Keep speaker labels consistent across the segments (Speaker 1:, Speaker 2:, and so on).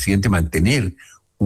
Speaker 1: presidente mantener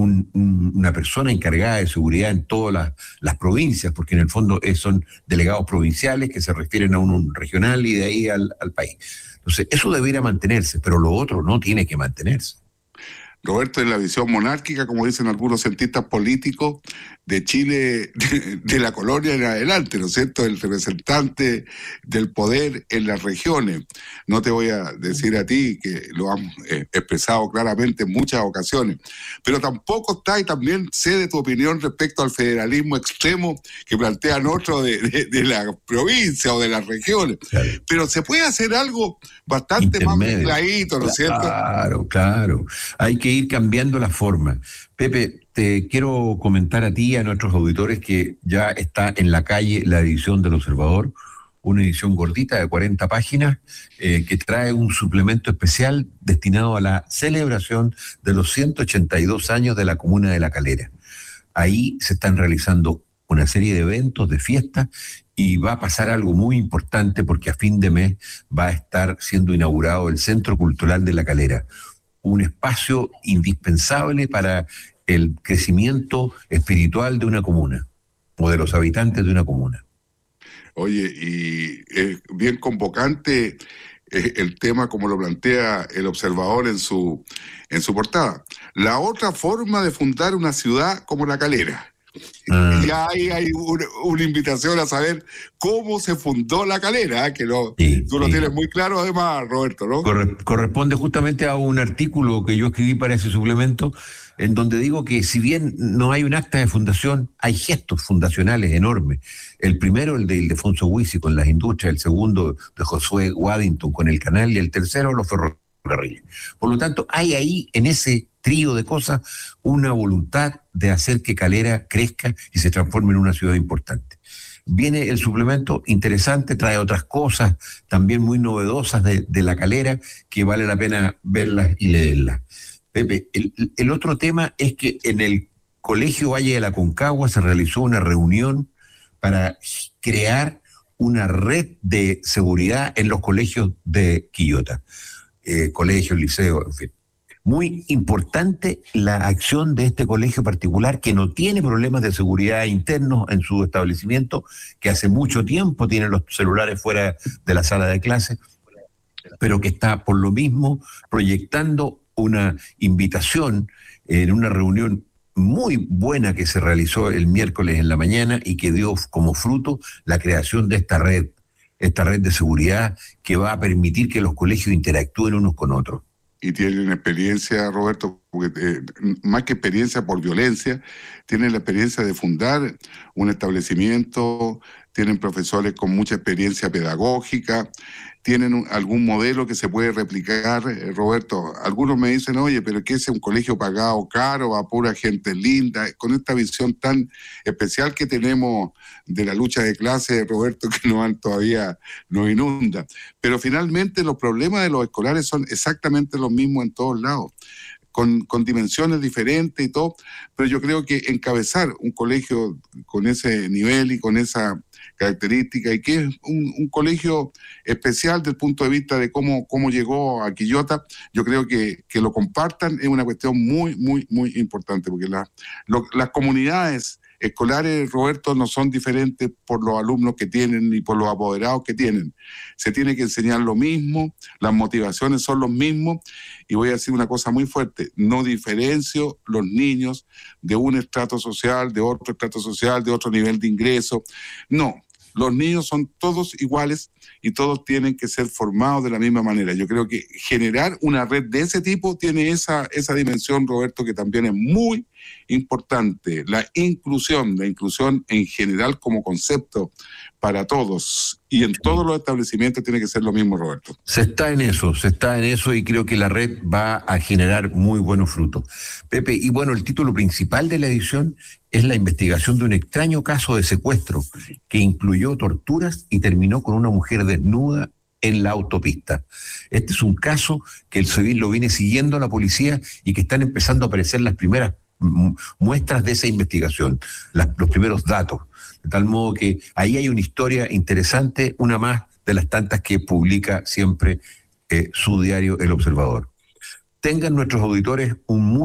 Speaker 1: una persona encargada de seguridad en todas las provincias, porque en el fondo son delegados provinciales que se refieren a un regional y de ahí al país. Entonces, eso debería mantenerse, pero lo otro no tiene que mantenerse.
Speaker 2: Roberto, en la visión monárquica, como dicen algunos cientistas políticos, de Chile, de la colonia en adelante, ¿no es cierto?, el representante del poder en las regiones. No te voy a decir a ti que lo han expresado claramente en muchas ocasiones, pero tampoco está, y también sé de tu opinión respecto al federalismo extremo que plantean otros de la provincia o de las regiones. Claro. Pero se puede hacer algo bastante más mezcladito, ¿no es cierto?
Speaker 1: Claro. Hay que ir cambiando la forma. Pepe, te quiero comentar a ti y a nuestros auditores que ya está en la calle la edición del Observador, una edición gordita de 40 páginas que trae un suplemento especial destinado a la celebración de los 182 años de la comuna de La Calera. Ahí se están realizando una serie de eventos, de fiestas, y va a pasar algo muy importante porque a fin de mes va a estar siendo inaugurado el Centro Cultural de La Calera, un espacio indispensable para el crecimiento espiritual de una comuna o de los habitantes de una comuna.
Speaker 2: Oye, y es bien convocante el tema como lo plantea el Observador en su portada. La otra forma de fundar una ciudad como La Calera. Ya hay una invitación a saber cómo se fundó La Calera, que tú lo tienes muy claro además, Roberto, ¿no?
Speaker 1: Corresponde justamente a un artículo que yo escribí para ese suplemento, en donde digo que si bien no hay un acta de fundación, hay gestos fundacionales enormes. El primero, el de Ildefonso Huisi con las industrias, el segundo de Josué Waddington con el canal, y el tercero los ferrocarriles. Por lo tanto, hay ahí, en ese trío de cosas, una voluntad de hacer que Calera crezca y se transforme en una ciudad importante. Viene el suplemento interesante, trae otras cosas también muy novedosas de La Calera que vale la pena verlas y leerlas. Pepe, el otro tema es que en el Colegio Valle de la Aconcagua se realizó una reunión para crear una red de seguridad en los colegios de Quillota, colegios, liceos, en fin. Muy importante la acción de este colegio particular que no tiene problemas de seguridad internos en su establecimiento, que hace mucho tiempo tiene los celulares fuera de la sala de clase, pero que está por lo mismo proyectando una invitación en una reunión muy buena que se realizó el miércoles en la mañana y que dio como fruto la creación de esta red de seguridad que va a permitir que los colegios interactúen unos con otros.
Speaker 2: Y tienen experiencia, Roberto, porque más que experiencia por violencia, tienen la experiencia de fundar un establecimiento, tienen profesores con mucha experiencia pedagógica, tienen algún modelo que se puede replicar, Roberto. Algunos me dicen, oye, pero que ese es un colegio pagado caro, a pura gente linda, con esta visión tan especial que tenemos de la lucha de clases, Roberto, que todavía nos inunda. Pero finalmente los problemas de los escolares son exactamente los mismos en todos lados, con dimensiones diferentes y todo, pero yo creo que encabezar un colegio con ese nivel y con esa característica, y que es un colegio especial desde el punto de vista de cómo llegó a Quillota, yo creo que lo compartan es una cuestión muy, muy, muy importante, porque las comunidades escolares, Roberto, no son diferentes por los alumnos que tienen ni por los apoderados que tienen. Se tiene que enseñar lo mismo, las motivaciones son los mismos, y voy a decir una cosa muy fuerte, no diferencio los niños de un estrato social, de otro estrato social, de otro nivel de ingreso. No, los niños son todos iguales y todos tienen que ser formados de la misma manera. Yo creo que generar una red de ese tipo tiene esa dimensión, Roberto, que también es muy importante. La inclusión en general como concepto para todos y en todos los establecimientos tiene que ser lo mismo, Roberto.
Speaker 1: Se está en eso y creo que la red va a generar muy buenos frutos. Pepe, y bueno, el título principal de la edición es la investigación de un extraño caso de secuestro que incluyó torturas y terminó con una mujer desnuda en la autopista. Este es un caso que el civil lo viene siguiendo a la policía y que están empezando a aparecer las primeras muestras de esa investigación, los primeros datos. De tal modo que ahí hay una historia interesante, una más de las tantas que publica siempre su diario El Observador. Tengan nuestros auditores un muy